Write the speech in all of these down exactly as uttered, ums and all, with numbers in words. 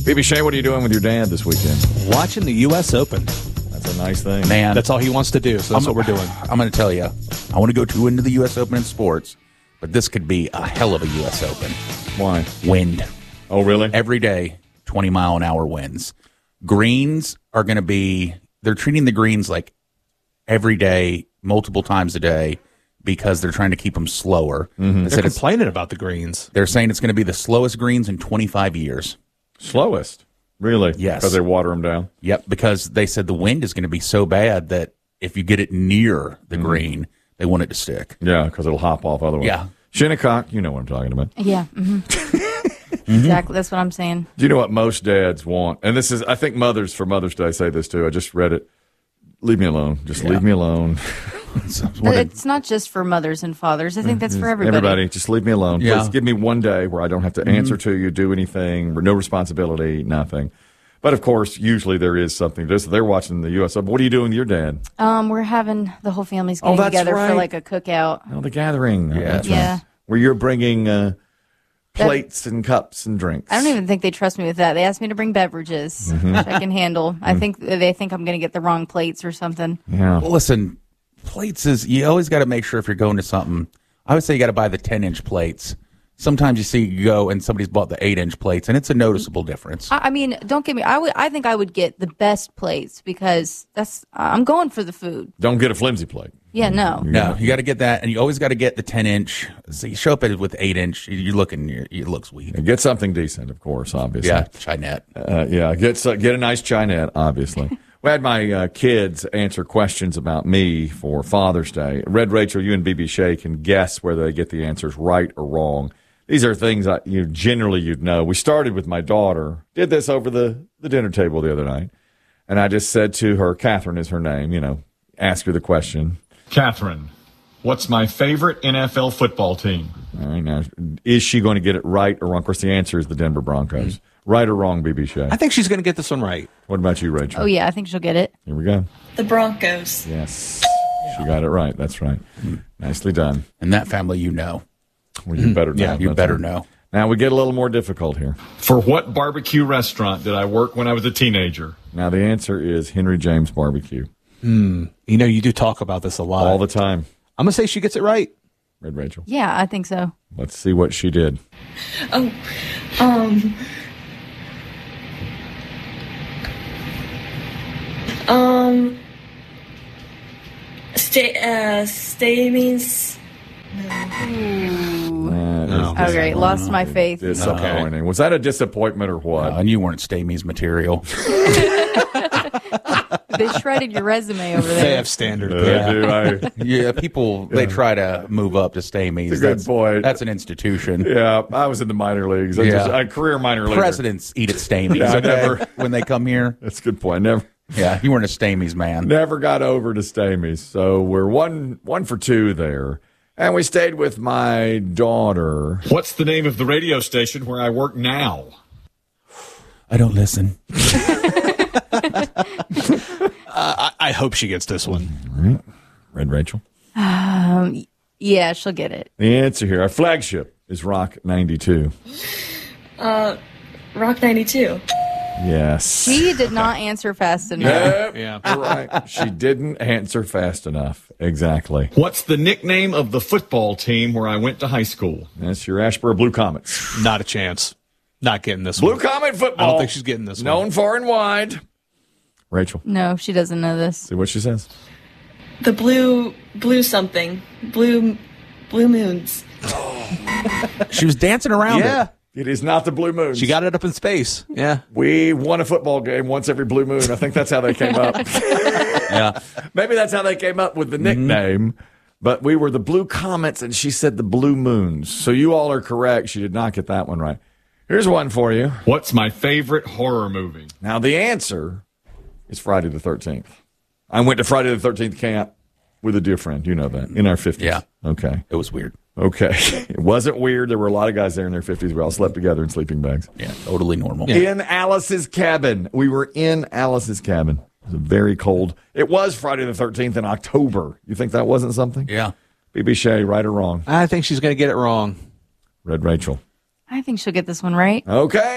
B B Shea, what are you doing with your dad this weekend? Watching the U S Open. That's a nice thing. Man, That's all he wants to do, so that's I'm, what we're doing. I'm going to tell you, I want to go to into the U S Open in sports, but this could be a hell of a U S Open. Why? Wind. Oh, really? Every day, twenty mile an hour winds. Greens are going to be, they're treating the greens like every day, multiple times a day, because they're trying to keep them slower. Mm-hmm. They They're said it's, complaining about the greens. they're saying it's going to be the slowest greens in twenty-five years. Slowest? Really? Yes. Because they water them down? Yep, because they said the wind is going to be so bad that if you get it near the Mm-hmm. green, they want it to stick. Yeah, because it'll hop off otherwise. Yeah. Shinnecock, you know what I'm talking about. Yeah. Mm-hmm. Exactly. That's what I'm saying. Do you know what most dads want? And this is, I think mothers for Mother's Day say this too. I just read it. Leave me alone. Just Yeah. leave me alone. It's not just for mothers and fathers. I think that's for everybody. Everybody, just leave me alone. Yeah. Please give me one day where I don't have to answer to you, do anything, no responsibility, nothing. But of course, usually there is something. Just they're watching the U S Open. What are you doing with your dad? Um, we're having the whole family's Oh, getting that's together right. for like a cookout. Oh, the gathering. Oh, Yeah. that's Yeah. right. Where you're bringing uh, plates and cups and drinks. I don't even think they trust me with that. They asked me to bring beverages, Mm-hmm. which I can handle. I Mm. think they think I'm going to get the wrong plates or something. Yeah. Well, listen, plates is, you always got to make sure if you're going to something, I would say you got to buy the ten-inch plates. Sometimes you see you go and somebody's bought the eight-inch plates, and it's a noticeable difference. I, I mean, don't get me. I would. I think I would get the best plates because that's. I'm going for the food. Don't get a flimsy plate. Yeah. No. No, you got to get that, and you always got to get the ten-inch. So you show up with eight-inch, you're looking, you're, it looks weak. And get something decent, of course, obviously. Yeah, Chinette. Uh, yeah, get so- get a nice Chinette, obviously. We had my uh, kids answer questions about me for Father's Day. Red Rachel, you and B B Shea can guess whether they get the answers right or wrong. These are things that you generally you'd know. We started with my daughter. Did this over the, the dinner table the other night. And I just said to her, Catherine is her name, you know, ask her the question. Catherine, what's my favorite N F L football team? All right, now, is she going to get it right or wrong? Of course, the answer is the Denver Broncos. Mm-hmm. Right or wrong, B B Shea? I think she's going to get this one right. What about you, Rachel? Oh yeah, I think she'll get it. Here we go. The Broncos. Yes. She got it right. That's right. Nicely done. And that family, you know. Well, you better know. Yeah, you That's better right. know. Now we get a little more difficult here. For what barbecue restaurant did I work when I was a teenager? Now the answer is Henry James Barbecue. You know, you do talk about this a lot. All the time. I'm going to say she gets it right. Red Rachel. Yeah, I think so. Let's see what she did. Oh, um, um, stay, uh, stay means, Uh, Oh, great. Lost my faith. Disappointing. Was that a disappointment or what? Uh, and you weren't Stamey's material. They shredded your resume over They there. have standard. Uh, Yeah. do I- Yeah, people, they try to move up to Stamey's. It's a good that's, point. That's an institution. yeah, I was in the minor leagues. I Yeah. just, a career minor leaguer. Presidents eat at Stamey's, Yeah, I okay, never- when they come here. That's a good point. Never, Yeah, you weren't a Stamey's man. never got over to Stamey's. So we're one, one for two there. And we stayed with my daughter. What's the name of the radio station where I work now? I don't listen. I, I hope she gets this one. Red Rachel. Um, yeah, she'll get it. The answer here, our flagship is Rock ninety-two. uh, Rock ninety-two. Yes. She did not answer fast enough. Yep, Yeah. you're right. She didn't answer fast enough. Exactly. What's the nickname of the football team where I went to high school? That's your Ashboro Blue Comets. Not a chance. Not getting this Blue one. Comet football. I don't think she's getting this one. Known far and wide. Rachel, No, she doesn't know this. see what she says. The blue, blue something. Blue, blue moons. She was dancing around Yeah. it. It is not the Blue Moon. She got it up in space. Yeah. We won a football game once every blue moon. I think that's how they came up. Yeah. Maybe that's how they came up with the nickname. But we were the Blue Comets, and she said the Blue Moons. So you all are correct. She did not get that one right. Here's one for you. What's my favorite horror movie? Now, the answer is Friday the thirteenth. I went to Friday the thirteenth camp with a dear friend. You know that. In our fifties. Yeah. Okay. It was weird. Okay. It wasn't weird. There were a lot of guys there in their fifties. We all slept together in sleeping bags. Yeah, totally normal. In Alice's cabin. We were in Alice's cabin. It was very cold. It was Friday the thirteenth in October. You think that wasn't something? Yeah. B B Shea, right or wrong? I think she's going to get it wrong. Red Rachel. I think she'll get this one right. Okay.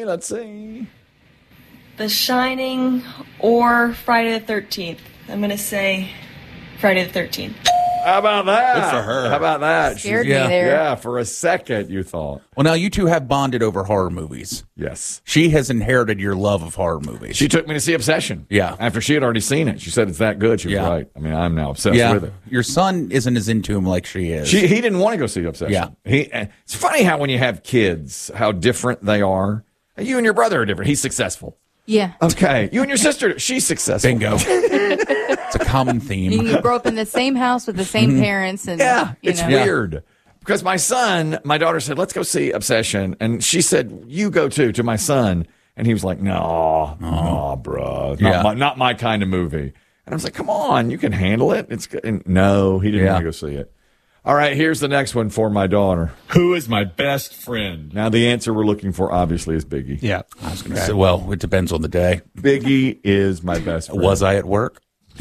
see. Let's see. The Shining or Friday the thirteenth. I'm going to say Friday the thirteenth. How about that? Good for her. How about that? Scared She's- me there. Yeah, for a second you thought. Well, now you two have bonded over horror movies. Yes. She has inherited your love of horror movies. She took me to see Obsession. Yeah. After she had already seen it. She said it's that good. She was Yeah. right. I mean, I'm now obsessed yeah. with it. Your son isn't as into him like she is. She, he didn't want to go see Obsession. Yeah. He, it's funny how when you have kids, how different they are. You and your brother are different. He's successful. Yeah. Okay. You and your sister, she's successful. Bingo. It's a common theme. You grow up in the same house with the same parents, and Yeah, you it's know. weird. Because my son, my daughter said, let's go see Obsession. And she said, you go too, to my son. And he was like, no, no, bro. Not, Yeah. my, not my kind of movie. And I was like, come on, you can handle it. It's good. And no, he didn't Yeah. want to go see it. All right, here's the next one for my daughter. Who is my best friend? Now, the answer we're looking for, obviously, is Biggie. Yeah. I was going to say, well, it depends on the day. Biggie is my best friend. Was I at work?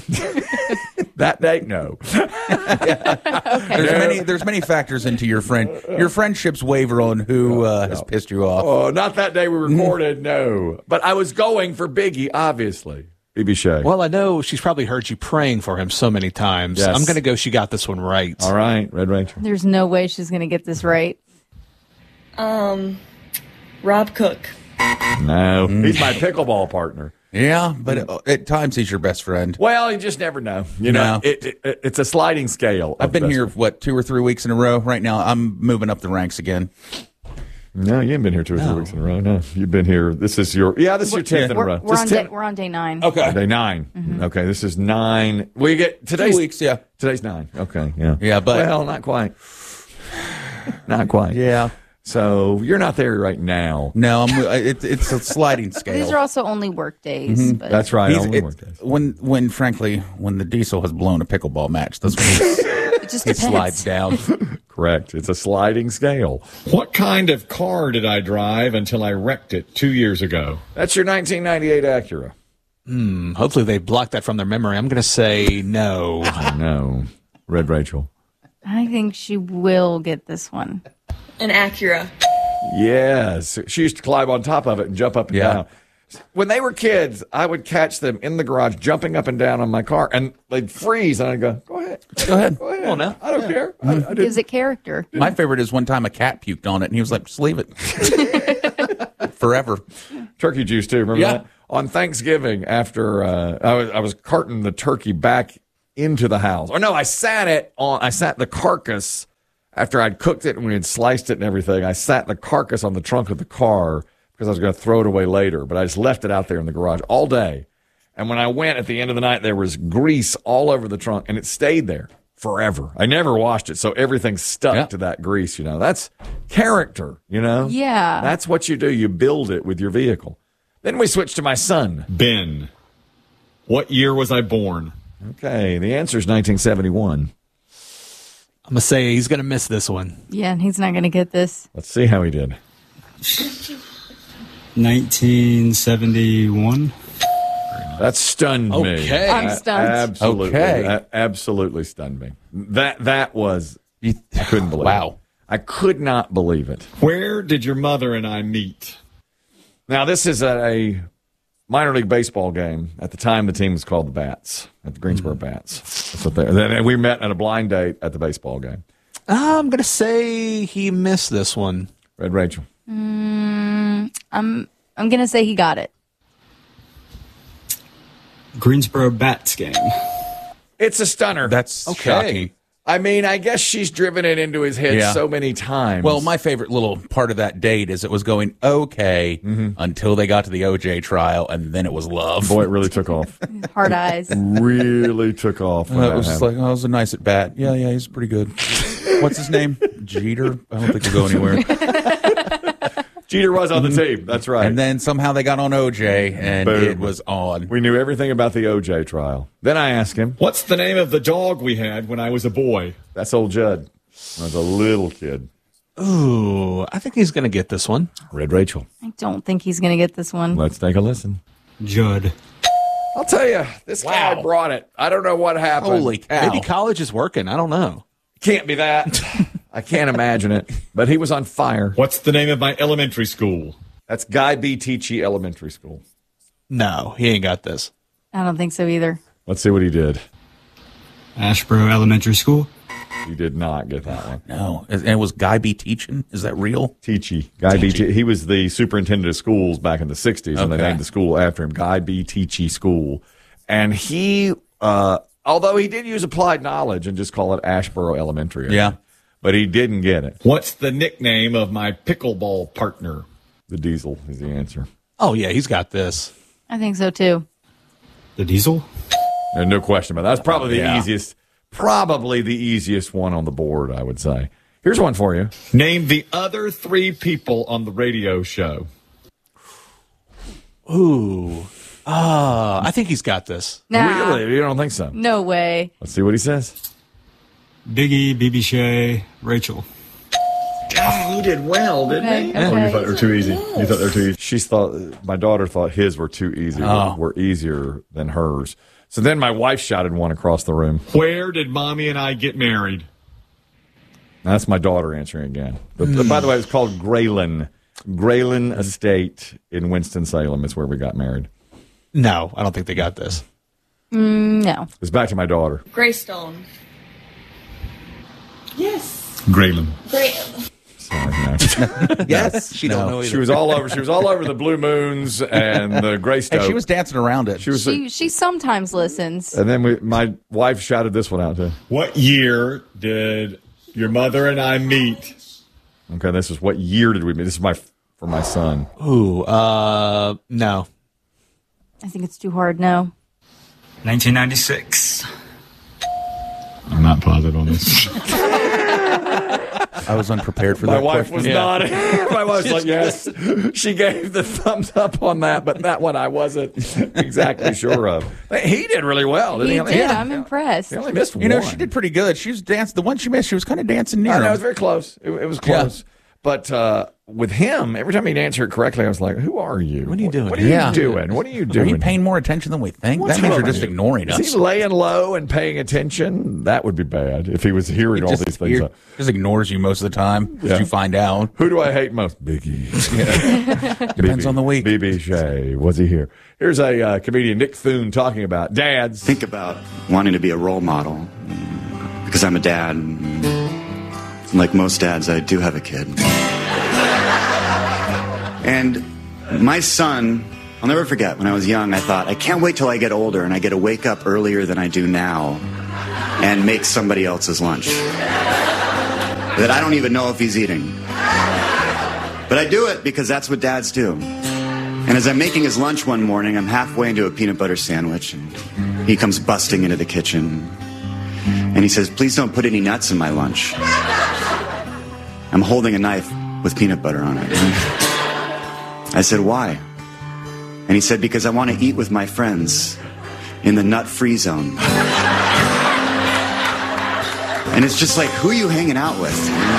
That day? No. There's many. There's many factors into your friend. Your friendships waver on who uh, has pissed you off. Oh, not that day we recorded, no. But I was going for Biggie, obviously. B B Shay. Well, I know she's probably heard you praying for him so many times. Yes. I'm going to go she got this one right. All right, Red Ranger. There's no way she's going to get this right. Um, Rob Cook. No, he's my pickleball partner. Yeah, but at, at times he's your best friend. Well, you just never know. You know, No. it, it, it's a sliding scale. of I've been best here friend. what two or three weeks in a row. Right now, I'm moving up the ranks again. No, you haven't been here two or three weeks in a row. No, you've been here. This is your yeah. This is your tenth in a We're, row. we're, This on is day, ten- we're on day nine. Okay, Day 9 Okay, this is nine. We get today's two weeks. Yeah, Today's nine. Okay, yeah, Yeah, but- well, not quite. Not quite. yeah. So you're not there right now. No, I'm. It, it's a sliding scale. These are also only work days. But That's right. He's- only it- work days. when, when, frankly, when the diesel has blown a pickleball match, that's when he's, it just he depends. slides down. Correct. It's a sliding scale. What kind of car did I drive until I wrecked it two years ago? That's your nineteen ninety-eight Acura. Hopefully they blocked that from their memory. I'm going to say no. I know. Red Rachel. I think she will get this one. An Acura. Yes. She used to climb on top of it and jump up and Yeah. down. When they were kids, I would catch them in the garage jumping up and down on my car, and they'd freeze, and I'd go, go ahead. Go ahead. Go ahead. Well, now. I don't care. I, I Gives didn't. it character. My favorite is one time a cat puked on it, and he was like, "Just leave it forever." Turkey juice, too. Remember Yeah. that? On Thanksgiving, after uh, I, was, I was carting the turkey back into the house. Or no, I sat it on, I sat the carcass after I'd cooked it and we had sliced it and everything. I sat the carcass on the trunk of the car because I was going to throw it away later, but I just left it out there in the garage all day. And when I went at the end of the night, there was grease all over the trunk, and it stayed there forever. I never washed it, so everything stuck Yeah. to that grease. You know, that's character. You know, Yeah. that's what you do. You build it with your vehicle. Then we switched to my son. Ben. What year was I born? Okay, the answer is nineteen seventy-one. I'm going to say he's going to miss this one. Yeah, he's not going to get this. Let's see how he did. nineteen seventy-one. That stunned me. Okay. I'm A- stunned. Absolutely, Okay. That absolutely stunned me. That that was You, I couldn't believe. Wow. it. I could not believe it. Where did your mother and I meet? Now this is at a minor league baseball game. At the time, the team was called the Bats, at the Greensboro Bats. That's what they. Then we met at a blind date at the baseball game. I'm going to say he missed this one. Red Rachel. I'm I'm going to say he got it. Greensboro Bats game. It's a stunner. That's Okay. shocking. I mean, I guess she's driven it into his head Yeah. so many times. Well, my favorite little part of that date is it was going okay until they got to the O J trial, and then it was love. boy, it really took off. Hard eyes. really took off. when Uh, that it was just happened. like, oh, it was a nice at bat. Yeah, yeah, he's pretty good. What's his name? Jeter? I don't think he'll go anywhere. Jeter was on the team. That's right. And then somehow they got on O J, and Boom. it was on. we knew everything about the O J trial. Then I asked him, What's the name of the dog we had when I was a boy? that's old Judd. I was a little kid. Ooh, I think he's going to get this one. Red Rachel. I don't think he's going to get this one. Let's take a listen. Judd. I'll tell you, this guy Wow. brought it. I don't know what happened. Holy cow. Maybe college is working. I don't know. Can't be that. I can't imagine it. But he was on fire. What's the name of my elementary school? That's Guy B. Tichy Elementary School. No, he ain't got this. I don't think so either. Let's see what he did. Ashboro Elementary School. He did not get that one. No. And it was Guy B. teaching? Is that real? Tichy. Guy B. Tichy. He was the superintendent of schools back in the sixties, and they Okay. named the school after him, Guy B. Tichy School. And he, uh, although he did use applied knowledge and just call it Ashboro Elementary. Yeah. But he didn't get it. What's the nickname of my pickleball partner? The Diesel is the answer. Oh, yeah, he's got this. I think so too. The Diesel. There's no question about that. That's probably the Yeah. easiest, probably the easiest one on the board, I would say. Here's one for you. Name the other three people on the radio show. Ooh. Uh, I think he's got this. Nah, Really? You don't think so? no way. Let's see what he says. Biggie, B B Shay, Rachel. Oh, he did well, didn't Okay, he? okay. Oh, you thought they were too easy. You thought they were too easy. She thought, my daughter thought his were too easy, Oh. were, were easier than hers. So then my wife shouted one across the room. Where did Mommy and I get married? That's my daughter answering again. But, but by the way, it's called Graylin. Graylin Estate in Winston-Salem is where we got married. No, I don't think they got this. No. It's back to my daughter. Greystone. Yes. Graylin. Great. Sorry, no. Yes. She don't know She was all over. She was all over the Blue Moons and the Greystone. Hey, she was dancing around it. She was. She she sometimes listens. and then we, my wife shouted this one out too. What year did your mother and I meet? Okay, this is what year did we meet? This is my for my son. Ooh, uh, no. I think it's too hard. No. nineteen ninety-six. I'm not positive on this. I was unprepared for My that wife question. was Yeah. nodding. My wife was like, yes. She gave the thumbs up on that, but that one I wasn't exactly sure of. He did really well, didn't He he? did. I'm impressed. He only missed You know, one. she did pretty good. She was dancing. The one she missed, she was kind of dancing near I know, it him. was very close. It, it was close. But uh, with him, every time he'd answer it correctly, I was like, who are you? What are you doing What are here? you doing? What are you Are doing? you paying more attention than we think? What's that means wrong you're just with you? ignoring us. Is he laying low and paying attention? That would be bad if he was hearing all just, these things. he just ignores you most of the time. Did Yeah. you find out? Who do I hate most? Biggie. Depends on the week. B B Shay. Was he here? Here's a uh, comedian, Nick Thune, talking about dads. Think about wanting to be a role model because I'm a dad. And like most dads, I do have a kid. And my son, I'll never forget, when I was young, I thought, I can't wait till I get older and I get to wake up earlier than I do now and make somebody else's lunch that I don't even know if he's eating. But I do it because that's what dads do. And as I'm making his lunch one morning, I'm halfway into a peanut butter sandwich, and he comes busting into the kitchen. And he says, please don't put any nuts in my lunch. I'm holding a knife with peanut butter on it. I said, why? And he said, because I want to eat with my friends in the nut-free zone. And it's just like, who are you hanging out with?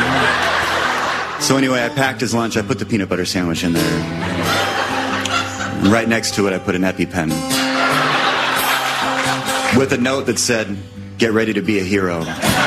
So anyway, I packed his lunch. I put the peanut butter sandwich in there. And right next to it, I put an EpiPen with a note that said, get ready to be a hero.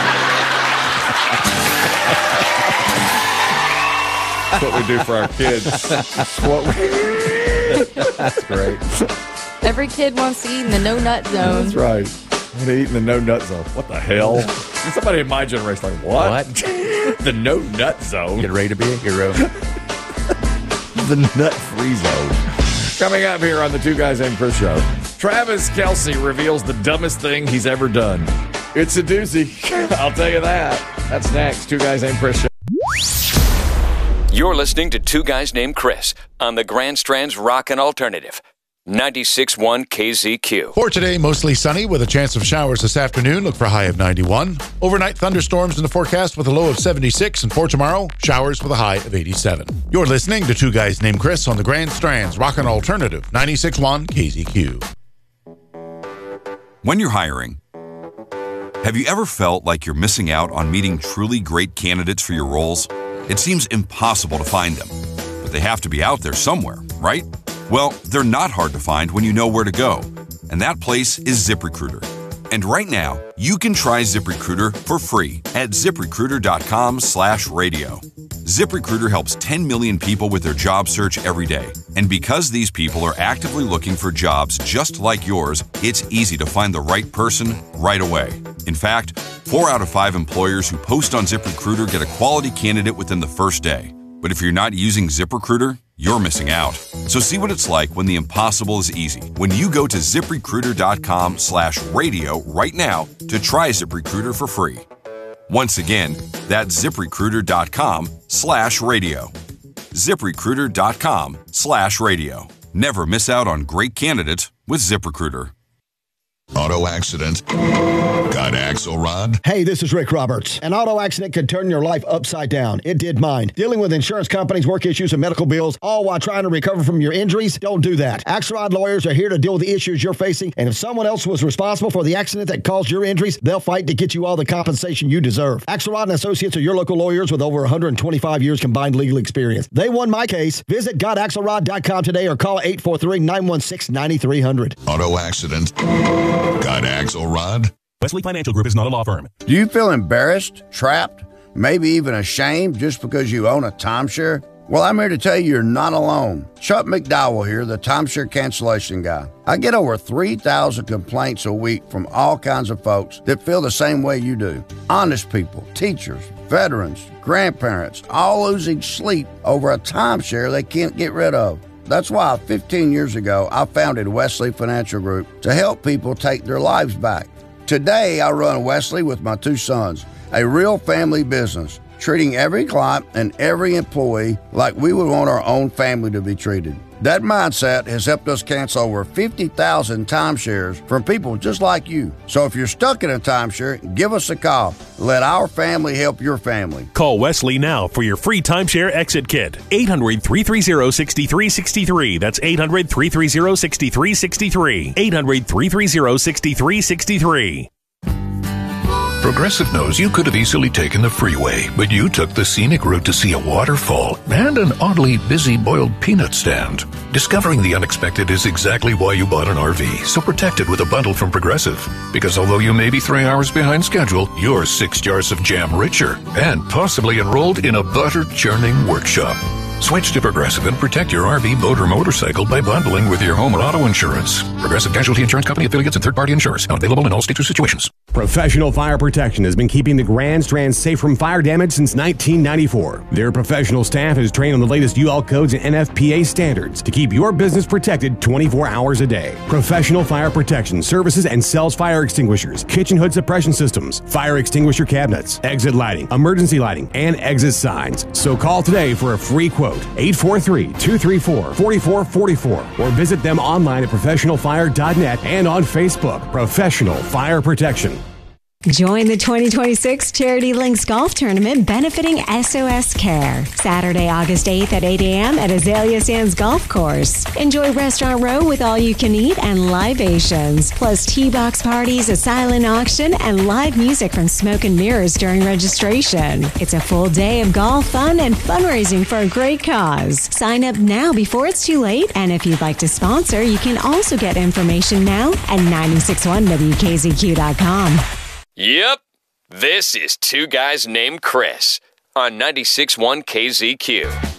That's what we do for our kids. That's what we That's great. Every kid wants to eat in the no nut zone. That's right. I'm gonna eat in the no nut zone. What the hell? Somebody in my generation like, what? What? The no nut zone. Get ready to be a hero. The nut free zone. Coming up here on the Two Guys Named Chris show, Travis Kelce reveals the dumbest thing he's ever done. It's a doozy. I'll tell you that. That's next. Two Guys Named Chris show. You're listening to Two Guys Named Chris on the Grand Strand's Rockin' Alternative, ninety-six point one K Z Q. For today, mostly sunny with a chance of showers this afternoon. Look for a high of ninety-one. Overnight thunderstorms in the forecast with a low of seventy-six. And for tomorrow, showers with a high of eighty-seven. You're listening to Two Guys Named Chris on the Grand Strand's Rockin' Alternative, ninety-six point one K Z Q. When you're hiring, have you ever felt like you're missing out on meeting truly great candidates for your roles? It seems impossible to find them, but they have to be out there somewhere, right? Well, they're not hard to find when you know where to go, and that place is ZipRecruiter. And right now, you can try ZipRecruiter for free at ZipRecruiter.com slash radio. ZipRecruiter helps ten million people with their job search every day. And because these people are actively looking for jobs just like yours, it's easy to find the right person right away. In fact, four out of five employers who post on ZipRecruiter get a quality candidate within the first day. But if you're not using ZipRecruiter, you're missing out. So see what it's like when the impossible is easy. When you go to ZipRecruiter.com slash radio right now to try ZipRecruiter for free. Once again, that's ZipRecruiter.com slash radio. ZipRecruiter.com slash radio. Never miss out on great candidates with ZipRecruiter. Auto accident. Got Axelrod? Hey, this is Rick Roberts. An auto accident could turn your life upside down. It did mine. Dealing with insurance companies, work issues, and medical bills, all while trying to recover from your injuries? Don't do that. Axelrod lawyers are here to deal with the issues you're facing, and if someone else was responsible for the accident that caused your injuries, they'll fight to get you all the compensation you deserve. Axelrod and Associates are your local lawyers with over one hundred twenty-five years combined legal experience. They won my case. Visit got axelrod dot com today or call eight four three, nine one six, nine three zero zero. Auto accident. Got Axelrod? Wesley Financial Group is not a law firm. Do you feel embarrassed, trapped, maybe even ashamed just because you own a timeshare? Well, I'm here to tell you you're not alone. Chuck McDowell here, the timeshare cancellation guy. I get over three thousand complaints a week from all kinds of folks that feel the same way you do. Honest people, teachers, veterans, grandparents, all losing sleep over a timeshare they can't get rid of. That's why fifteen years ago, I founded Wesley Financial Group to help people take their lives back. Today, I run Wesley with my two sons, a real family business, treating every client and every employee like we would want our own family to be treated. That mindset has helped us cancel over fifty thousand timeshares from people just like you. So if you're stuck in a timeshare, give us a call. Let our family help your family. Call Wesley now for your free timeshare exit kit. eight hundred, three three zero, six three six three. That's eight hundred, three three zero, six three six three. eight hundred, three three zero, six three six three. Progressive knows you could have easily taken the freeway, but you took the scenic route to see a waterfall and an oddly busy boiled peanut stand. Discovering the unexpected is exactly why you bought an R V, so protect it with a bundle from Progressive. Because although you may be three hours behind schedule, you're six jars of jam richer and possibly enrolled in a butter-churning workshop. Switch to Progressive and protect your R V, boat, or motorcycle by bundling with your home or auto insurance. Progressive Casualty Insurance Company affiliates and third-party insurers. Not available in all states or situations. Professional Fire Protection has been keeping the Grand Strand safe from fire damage since nineteen ninety-four. Their professional staff is trained on the latest U L codes and N F P A standards to keep your business protected twenty-four hours a day. Professional Fire Protection services and sells fire extinguishers, kitchen hood suppression systems, fire extinguisher cabinets, exit lighting, emergency lighting, and exit signs. So call today for a free quote, eight four three, two three four, four four four four, or visit them online at professional fire dot net and on Facebook. Professional Fire Protection. Join the twenty twenty-six Charity Links Golf Tournament benefiting S O S Care. Saturday, August eighth at eight a.m. at Azalea Sands Golf Course. Enjoy Restaurant Row with all you can eat and libations, plus tee box parties, a silent auction, and live music from Smoke and Mirrors during registration. It's a full day of golf fun and fundraising for a great cause. Sign up now before it's too late, and if you'd like to sponsor, you can also get information now at nine six one W K Z Q dot com. Yep, this is Two Guys Named Chris on ninety-six point one K Z Q.